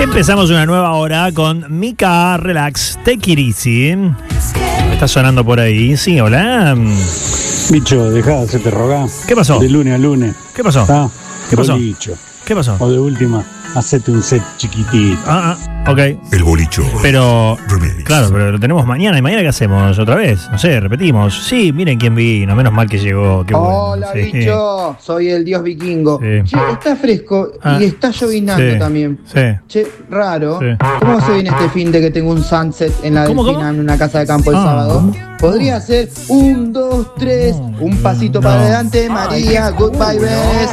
Empezamos una nueva hora con Mika Relax, Take It Easy. Está sonando por ahí. Sí, hola. Bicho, dejá de hacerte rogar. ¿Qué pasó? De lunes a lunes. ¿Qué pasó? ¿Ah? ¿Qué pasó? Bolicho. ¿Qué pasó? O de última, hacete un set chiquitito. Ok. El bolicho. Pero, Remix. claro, pero lo tenemos mañana. ¿Y mañana qué hacemos? ¿Otra vez? No sé, repetimos. Sí, miren quién vino. Menos mal que llegó. Qué bueno. Hola, Sí. bicho. Soy el dios vikingo. Sí. Che, está fresco y está llovinando Sí. también. Sí. Che, raro. Sí. ¿Cómo se viene este fin de que tengo un sunset en la ¿Cómo, Delfina cómo? en una casa de campo el sábado? Podría ser 1, 2, 3, un pasito para adelante, María, goodbye, bes.